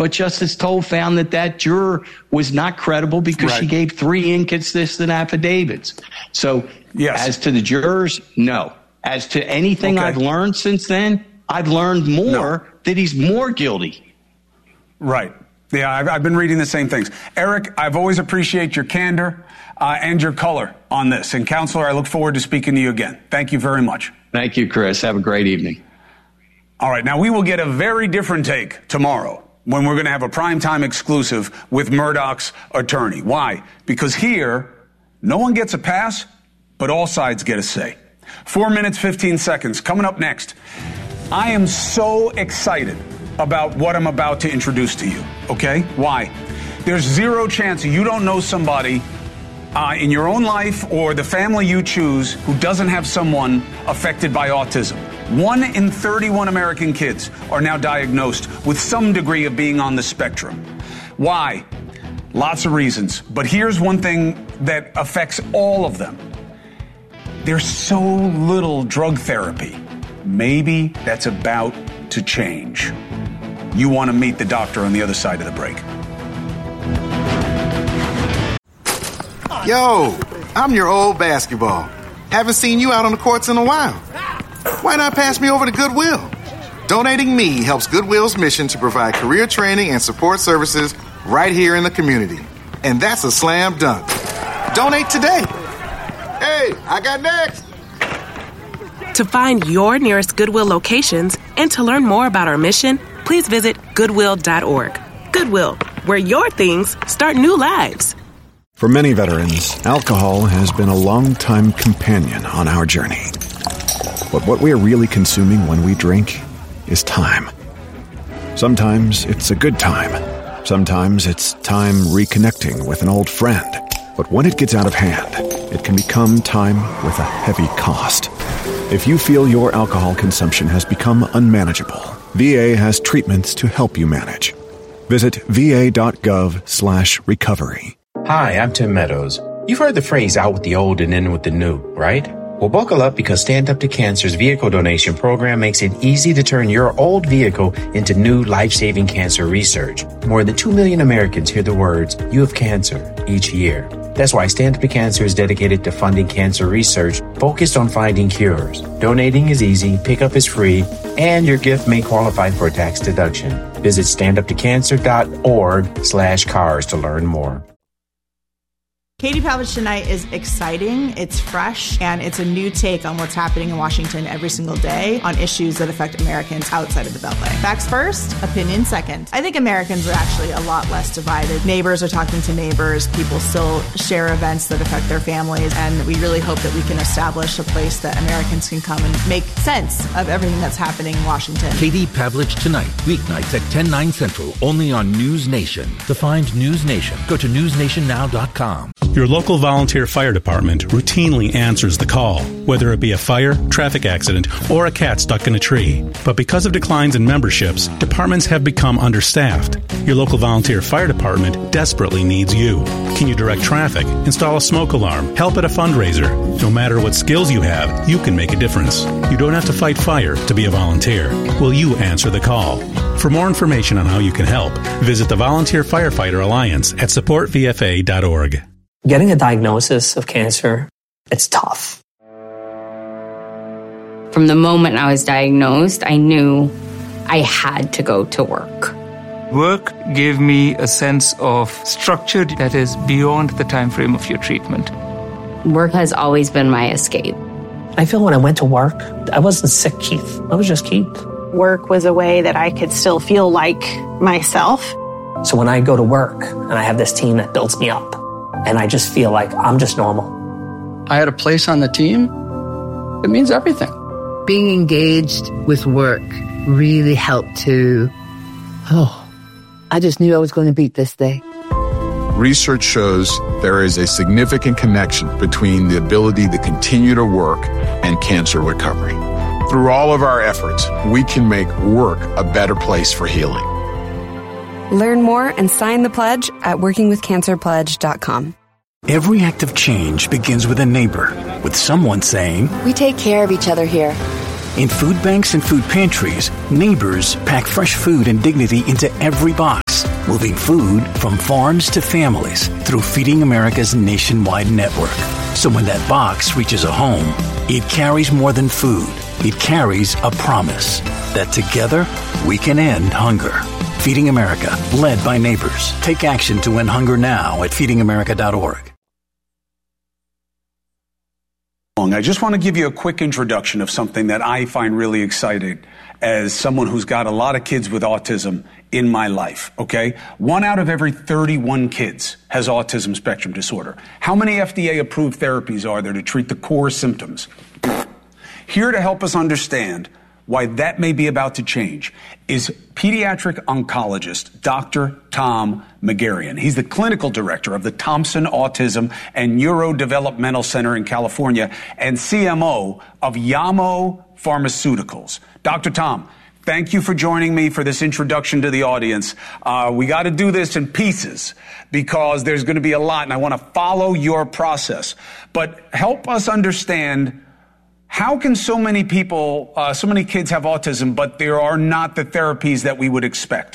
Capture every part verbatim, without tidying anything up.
but Justice Toll found that that juror was not credible because right. she gave three inconsistent affidavits. So yes. as to the jurors, no. As to anything okay. I've learned since then, I've learned more no. that he's more guilty. Right. Yeah, I've, I've been reading the same things. Eric, I've always appreciated your candor uh, and your color on this. And, Counselor, I look forward to speaking to you again. Thank you very much. Thank you, Chris. Have a great evening. All right. Now, we will get a very different take tomorrow when we're going to have a primetime exclusive with Murdoch's attorney. Why? Because here, no one gets a pass, but all sides get a say. Four minutes, fifteen seconds. Coming up next, I am so excited about what I'm about to introduce to you, okay? Why? There's zero chance you don't know somebody uh, in your own life or the family you choose who doesn't have someone affected by autism. One in thirty-one American kids are now diagnosed with some degree of being on the spectrum. Why? Lots of reasons. But here's one thing that affects all of them. There's so little drug therapy. Maybe that's about to change. You want to meet the doctor on the other side of the break. Yo, I'm your old basketball. Haven't seen you out on the courts in a while. Why not pass me over to Goodwill? Donating me helps Goodwill's mission to provide career training and support services right here in the community. And that's a slam dunk. Donate today. Hey, I got next. To find your nearest Goodwill locations and to learn more about our mission, please visit goodwill dot org. Goodwill, where your things start new lives. For many veterans, alcohol has been a long-time companion on our journey. But what we are really consuming when we drink is time. Sometimes it's a good time. Sometimes it's time reconnecting with an old friend. But when it gets out of hand, it can become time with a heavy cost. If you feel your alcohol consumption has become unmanageable, V A has treatments to help you manage. Visit va.gov slash recovery. Hi, I'm Tim Meadows. You've heard the phrase out with the old and in with the new, right? Well, buckle up because Stand Up to Cancer's vehicle donation program makes it easy to turn your old vehicle into new life-saving cancer research. More than two million Americans hear the words, "You have cancer," each year. That's why Stand Up to Cancer is dedicated to funding cancer research focused on finding cures. Donating is easy, pickup is free, and your gift may qualify for a tax deduction. Visit standuptocancer.org slash cars to learn more. Katie Pavlich Tonight is exciting, it's fresh, and it's a new take on what's happening in Washington every single day on issues that affect Americans outside of the Beltway. Facts first, opinion second. I think Americans are actually a lot less divided. Neighbors are talking to neighbors. People still share events that affect their families, and we really hope that we can establish a place that Americans can come and make sense of everything that's happening in Washington. Katie Pavlich Tonight, weeknights at ten, nine Central, only on News Nation. To find News Nation, go to news nation now dot com. Your local volunteer fire department routinely answers the call, whether it be a fire, traffic accident, or a cat stuck in a tree. But because of declines in memberships, departments have become understaffed. Your local volunteer fire department desperately needs you. Can you direct traffic, install a smoke alarm, help at a fundraiser? No matter what skills you have, you can make a difference. You don't have to fight fire to be a volunteer. Will you answer the call? For more information on how you can help, visit the Volunteer Firefighter Alliance at support v f a dot org. Getting a diagnosis of cancer, it's tough. From the moment I was diagnosed, I knew I had to go to work. Work gave me a sense of structure that is beyond the time frame of your treatment. Work has always been my escape. I feel when I went to work, I wasn't sick, Keith. I was just Keith. Work was a way that I could still feel like myself. So when I go to work and I have this team that builds me up, and I just feel like I'm just normal. I had a place on the team. It means everything. Being engaged with work really helped to, oh, I just knew I was going to beat this day. Research shows there is a significant connection between the ability to continue to work and cancer recovery. Through all of our efforts, we can make work a better place for healing. Learn more and sign the pledge at working with cancer pledge dot com. Every act of change begins with a neighbor, with someone saying, "We take care of each other here." In food banks and food pantries, neighbors pack fresh food and dignity into every box. moving food from farms to families through Feeding America's nationwide network. So when that box reaches a home, it carries more than food. It carries a promise that together we can end hunger. Feeding America, led by neighbors. Take action to end hunger now at feeding america dot org. I just want to give you a quick introduction of something that I find really exciting as someone who's got a lot of kids with autism in my life, okay? One out of every thirty-one kids has autism spectrum disorder. How many F D A-approved therapies are there to treat the core symptoms? Here to help us understand why that may be about to change is pediatric oncologist Doctor Tom Megarian. He's the clinical director of the Thompson Autism and Neurodevelopmental Center in California and C M O of Yamo Pharmaceuticals. Doctor Tom, thank you for joining me for this introduction to the audience. Uh, we got to do this in pieces because there's going to be a lot, and I want to follow your process. But help us understand, how can so many people, uh, so many kids have autism, but there are not the therapies that we would expect?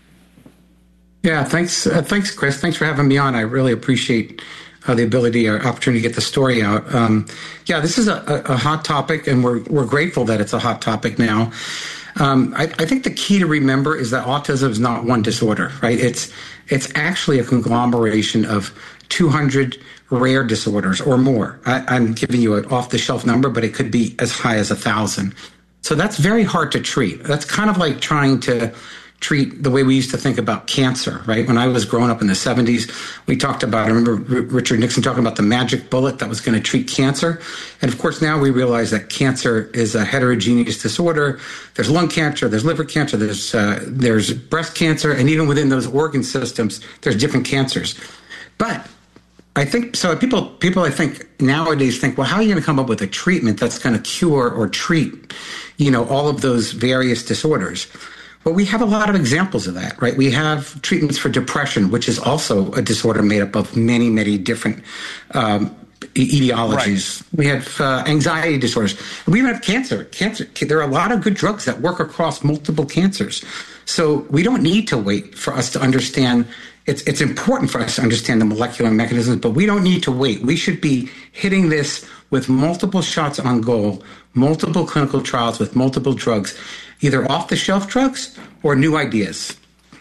Yeah, thanks, uh, thanks, Chris. Thanks for having me on. I really appreciate uh, the ability or opportunity to get the story out. Um, yeah, this is a, a, a hot topic, and we're we're grateful that it's a hot topic now. Um, I, I think the key to remember is that autism is not one disorder, right? It's it's actually a conglomeration of two hundred rare disorders or more. I, I'm giving you an off-the-shelf number, but it could be as high as a thousand. So that's very hard to treat. That's kind of like trying to treat the way we used to think about cancer, right? When I was growing up in the seventies, we talked about, I remember R- Richard Nixon talking about the magic bullet that was going to treat cancer. And of course, now we realize that cancer is a heterogeneous disorder. There's lung cancer, there's liver cancer, there's uh, there's breast cancer, and even within those organ systems, there's different cancers. But I think, so people, people I think nowadays think, well, how are you going to come up with a treatment that's going to cure or treat, you know, all of those various disorders? Well, we have a lot of examples of that, right? We have treatments for depression, which is also a disorder made up of many, many different um, etiologies. Right. We have uh, anxiety disorders. We even have cancer. Cancer. There are a lot of good drugs that work across multiple cancers. So we don't need to wait for us to understand. It's it's important for us to understand the molecular mechanisms, but we don't need to wait. We should be hitting this with multiple shots on goal, multiple clinical trials with multiple drugs, either off-the-shelf drugs or new ideas.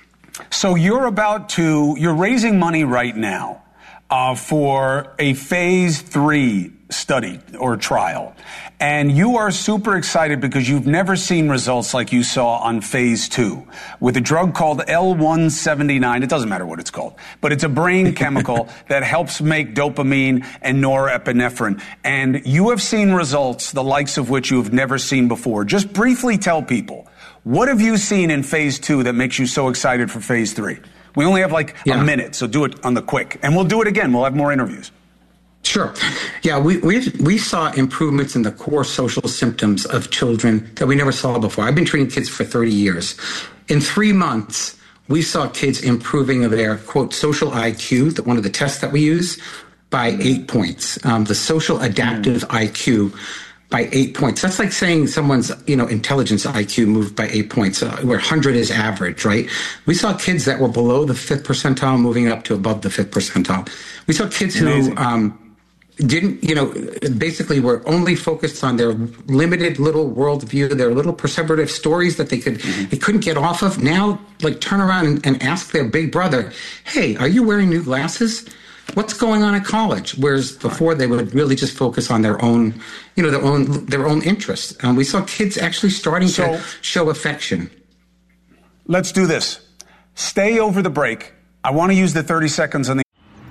So you're about to, you're raising money right now uh, for a phase three study or trial. And you are super excited because you've never seen results like you saw on phase two with a drug called L one seventy-nine. It doesn't matter what it's called, but it's a brain chemical that helps make dopamine and norepinephrine. And you have seen results the likes of which you have never seen before. Just briefly tell people, what have you seen in phase two that makes you so excited for phase three? We only have like yeah. a minute, so do it on the quick. And we'll do it again. We'll have more interviews. Sure. Yeah, we, we we saw improvements in the core social symptoms of children that we never saw before. I've been treating kids for thirty years. In three months, we saw kids improving their, quote, social I Q, the, one of the tests that we use, by eight points. Um, the social adaptive mm. I Q by eight points. That's like saying someone's, you know, intelligence I Q moved by eight points, uh, where one hundred is average, right? We saw kids that were below the fifth percentile moving up to above the fifth percentile. We saw kids Amazing. who um, didn't, you know, basically were only focused on their limited little worldview, their little perseverative stories that they could, mm-hmm. they couldn't get off of. Now, like, turn around and, and ask their big brother, hey, are you wearing new glasses? What's going on at college? Whereas before they would really just focus on their own, you know, their own, their own interests. And we saw kids actually starting so, to show affection. Let's do this. Stay over the break. I want to use the thirty seconds on the.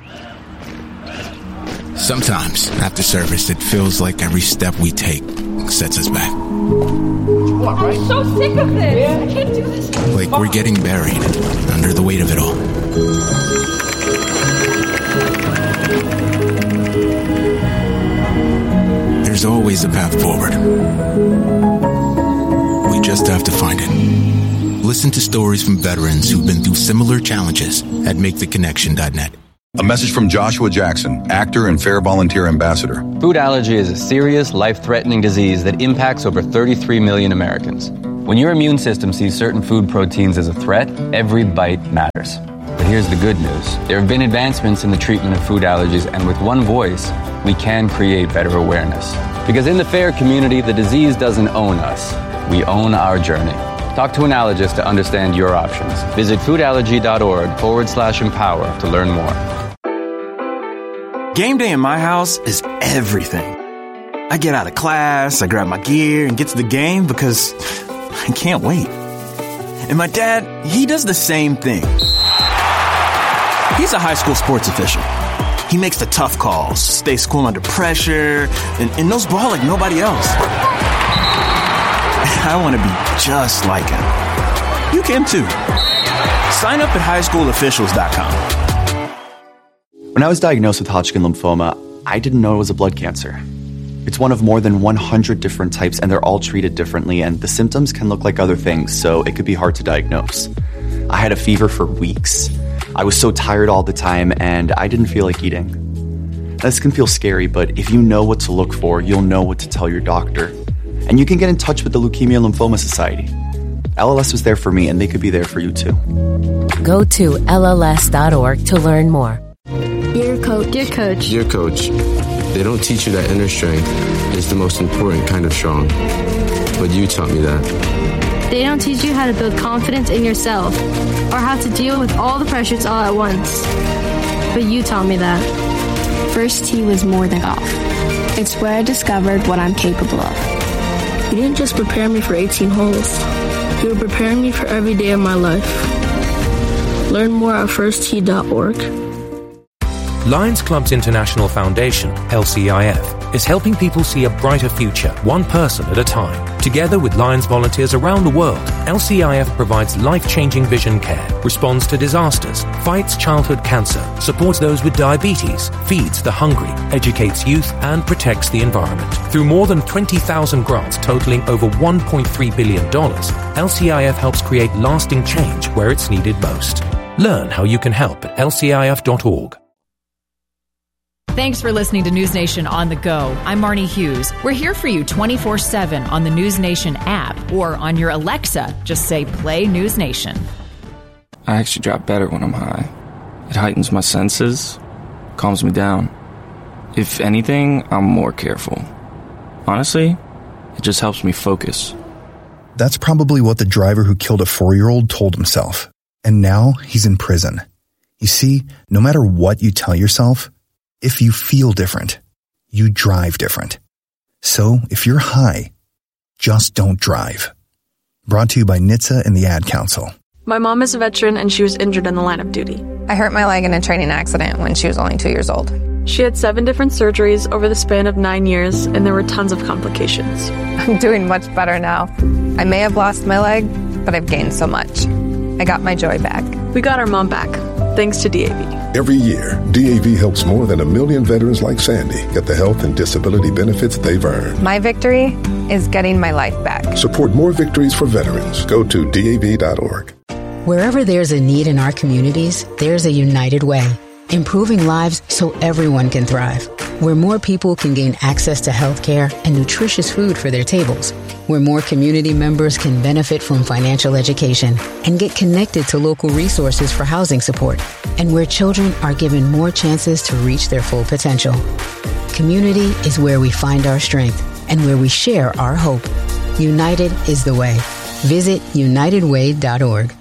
Sometimes, after service, it feels like every step we take sets us back. I'm so sick of this. I can't do this. Like we're getting buried under the weight of it all. There's always a path forward. We just have to find it. Listen to stories from veterans who've been through similar challenges at make the connection dot net. A message from Joshua Jackson, actor and Fair Volunteer Ambassador. Food allergy is a serious, life-threatening disease that impacts over thirty-three million Americans. When your immune system sees certain food proteins as a threat, every bite matters. But here's the good news. There have been advancements in the treatment of food allergies, and with one voice, we can create better awareness. Because in the FAIR community, the disease doesn't own us. We own our journey. Talk to an allergist to understand your options. Visit foodallergy.org forward slash empower to learn more. Game day in my house is everything. I get out of class, I grab my gear, and get to the game because I can't wait. And my dad, he does the same thing. He's a high school sports official. He makes the tough calls, stays cool under pressure, and, and knows ball like nobody else. I want to be just like him. You can too. Sign up at high school officials dot com. When I was diagnosed with Hodgkin lymphoma, I didn't know it was a blood cancer. It's one of more than one hundred different types, and they're all treated differently, and the symptoms can look like other things, so it could be hard to diagnose. I had a fever for weeks. I was so tired all the time, and I didn't feel like eating. This can feel scary, but if you know what to look for, you'll know what to tell your doctor. And you can get in touch with the Leukemia Lymphoma Society. L L S was there for me, and they could be there for you too. Go to L L S dot org to learn more. Dear coach. Dear coach. Dear coach, they don't teach you that inner strength is the most important kind of strong. But you taught me that. They don't teach you how to build confidence in yourself or how to deal with all the pressures all at once. But you taught me that. First tee was more than golf. It's where I discovered what I'm capable of. You didn't just prepare me for eighteen holes. You were preparing me for every day of my life. Learn more at first tee dot org. Lions Clubs International Foundation, L C I F, is helping people see a brighter future, one person at a time. Together with Lions volunteers around the world, L C I F provides life-changing vision care, responds to disasters, fights childhood cancer, supports those with diabetes, feeds the hungry, educates youth, and protects the environment. Through more than twenty thousand grants totaling over one point three billion dollars, L C I F helps create lasting change where it's needed most. Learn how you can help at L C I F dot org. Thanks for listening to News Nation on the go. I'm Marnie Hughes. We're here for you twenty-four seven on the News Nation app or on your Alexa. Just say play News Nation. I actually drive better when I'm high. It heightens my senses, calms me down. If anything, I'm more careful. Honestly, it just helps me focus. That's probably what the driver who killed a four-year-old told himself. And now he's in prison. You see, no matter what you tell yourself, if you feel different, you drive different. So if you're high, just don't drive. Brought to you by N H T S A and the Ad Council. My mom is a veteran and she was injured in the line of duty. I hurt my leg in a training accident when she was only two years old. She had seven different surgeries over the span of nine years and there were tons of complications. I'm doing much better now. I may have lost my leg, but I've gained so much. I got my joy back. We got our mom back, thanks to D A V. Every year, D A V helps more than a million veterans like Sandy get the health and disability benefits they've earned. My victory is getting my life back. Support more victories for veterans. Go to D A V dot org. Wherever there's a need in our communities, there's a United Way. Improving lives so everyone can thrive. Where more people can gain access to health care and nutritious food for their tables. Where more community members can benefit from financial education and get connected to local resources for housing support. And where children are given more chances to reach their full potential. Community is where we find our strength and where we share our hope. United is the way. Visit united way dot org.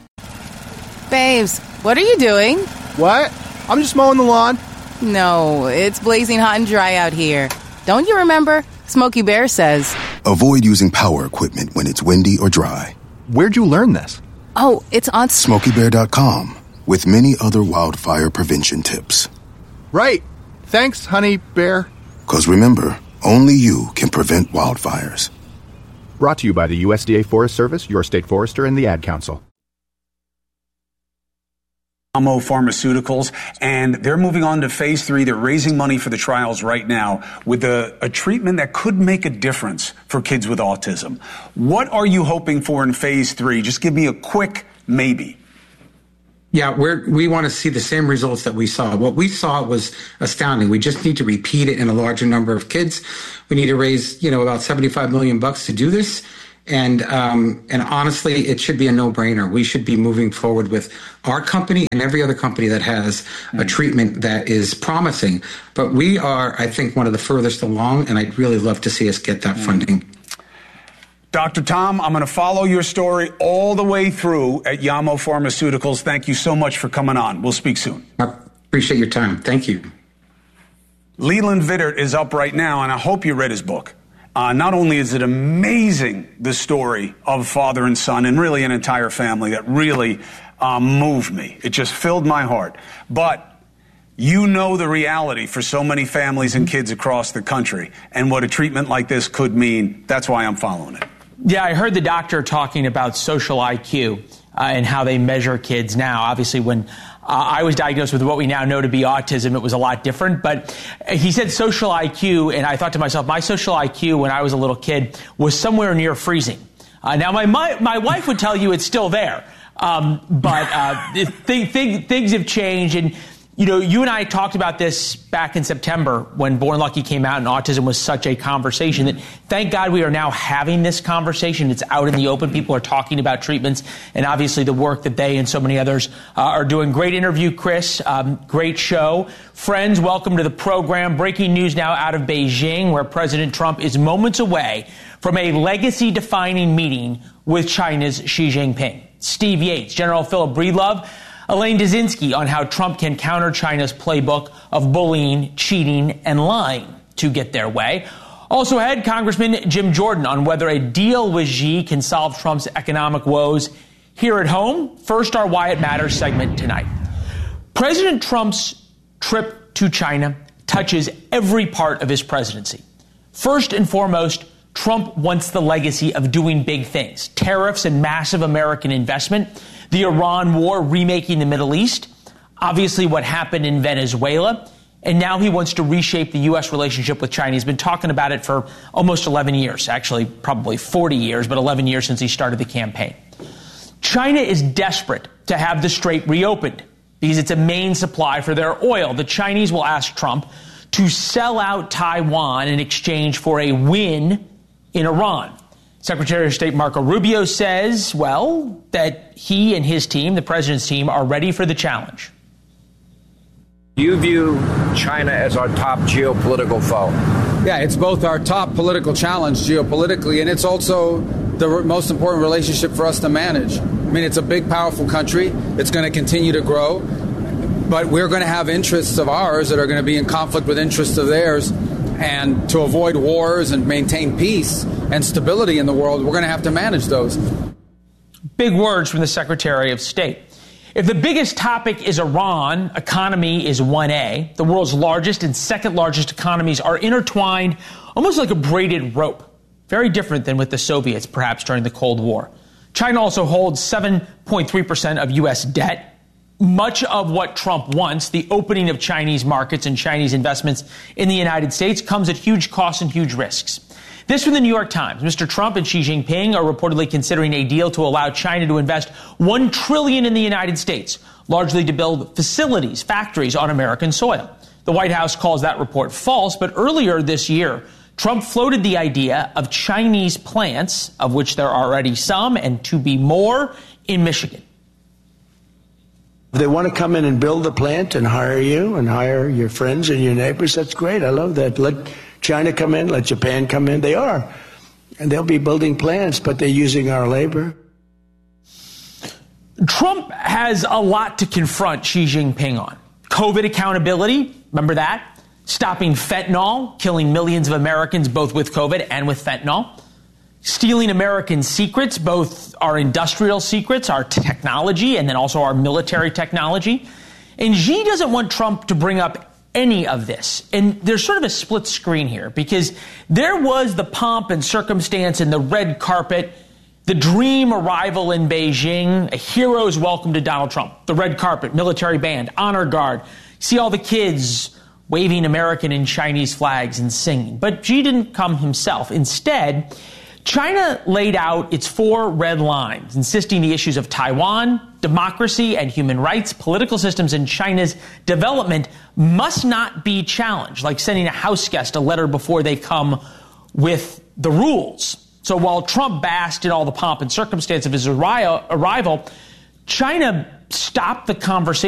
Babes, what are you doing? What? I'm just mowing the lawn. No, it's blazing hot and dry out here. Don't you remember? Smokey Bear says, avoid using power equipment when it's windy or dry. Where'd you learn this? Oh, it's on smokey bear dot com with many other wildfire prevention tips. Right. Thanks, honey bear. Because remember, only you can prevent wildfires. Brought to you by the U S D A Forest Service, your state forester, and the Ad Council. Amo Pharmaceuticals, and they're moving on to phase three. They're raising money for the trials right now with a, a treatment that could make a difference for kids with autism. What are you hoping for in phase three? Just give me a quick maybe. Yeah, we're, we want to see the same results that we saw. What we saw was astounding. We just need to repeat it in a larger number of kids. We need to raise, you know, about seventy-five million bucks to do this. And um, and honestly, it should be a no-brainer. We should be moving forward with our company and every other company that has a treatment that is promising. But we are, I think, one of the furthest along, and I'd really love to see us get that funding. Doctor Tom, I'm going to follow your story all the way through at Yamo Pharmaceuticals. Thank you so much for coming on. We'll speak soon. I appreciate your time. Thank you. Leland Vittert is up right now, and I hope you read his book. Uh, not only is it amazing, the story of father and son, and really an entire family that really um, moved me. It just filled my heart. But you know the reality for so many families and kids across the country and what a treatment like this could mean. That's why I'm following it. Yeah, I heard the doctor talking about social I Q uh, and how they measure kids now. Obviously, when Uh, I was diagnosed with what we now know to be autism, it was a lot different. But he said social I Q, and I thought to myself, my social I Q when I was a little kid was somewhere near freezing. Uh, now, my, my my wife would tell you it's still there. Um, but uh, th- th- things have changed. And, you know, you and I talked about this back in September when Born Lucky came out and autism was such a conversation that thank God we are now having this conversation. It's out in the open. People are talking about treatments and obviously the work that they and so many others uh, are doing. Great interview, Chris. Um, great show. Friends, welcome to the program. Breaking news now out of Beijing, where President Trump is moments away from a legacy-defining meeting with China's Xi Jinping. Steve Yates, General Philip Breedlove, Elaine Dzinski on how Trump can counter China's playbook of bullying, cheating, and lying to get their way. Also ahead, Congressman Jim Jordan on whether a deal with Xi can solve Trump's economic woes here at home. First, our Why It Matters segment tonight. President Trump's trip to China touches every part of his presidency. First and foremost, Trump wants the legacy of doing big things. Tariffs and massive American investment, the Iran war remaking the Middle East, obviously what happened in Venezuela, and now he wants to reshape the U S relationship with China. He's been talking about it for almost eleven years, actually probably forty years, but eleven years since he started the campaign. China is desperate to have the Strait reopened because it's a main supply for their oil. The Chinese will ask Trump to sell out Taiwan in exchange for a win in Iran. Secretary of State Marco Rubio says, well, that he and his team, the president's team, are ready for the challenge. You view China as our top geopolitical foe. Yeah, it's both our top political challenge geopolitically, and it's also the most important relationship for us to manage. I mean, it's a big, powerful country. It's going to continue to grow, but we're going to have interests of ours that are going to be in conflict with interests of theirs. And to avoid wars and maintain peace and stability in the world, we're going to have to manage those. Big words from the Secretary of State. If the biggest topic is Iran, economy is one A. The world's largest and second largest economies are intertwined almost like a braided rope. Very different than with the Soviets, perhaps, during the Cold War. China also holds seven point three percent of U S debt. Much of what Trump wants, the opening of Chinese markets and Chinese investments in the United States, comes at huge costs and huge risks. This from the New York Times. Mister Trump and Xi Jinping are reportedly considering a deal to allow China to invest one trillion dollars in the United States, largely to build facilities, factories on American soil. The White House calls that report false, but earlier this year, Trump floated the idea of Chinese plants, of which there are already some, and to be more, in Michigan. If they want to come in and build the plant and hire you and hire your friends and your neighbors, that's great. I love that. Let China come in, let Japan come in. They are. And they'll be building plants, but they're using our labor. Trump has a lot to confront Xi Jinping on. COVID accountability, remember that? Stopping fentanyl, killing millions of Americans both with COVID and with fentanyl. Stealing American secrets, both our industrial secrets, our technology, and then also our military technology. And Xi doesn't want Trump to bring up any of this. And there's sort of a split screen here because there was the pomp and circumstance and the red carpet, the dream arrival in Beijing, a hero's welcome to Donald Trump, the red carpet, military band, honor guard. See all the kids waving American and Chinese flags and singing. But Xi didn't come himself. Instead, China laid out its four red lines, insisting the issues of Taiwan, democracy, and human rights, political systems, and China's development must not be challenged, like sending a house guest a letter before they come with the rules. So while Trump basked in all the pomp and circumstance of his arrival, China stopped the conversation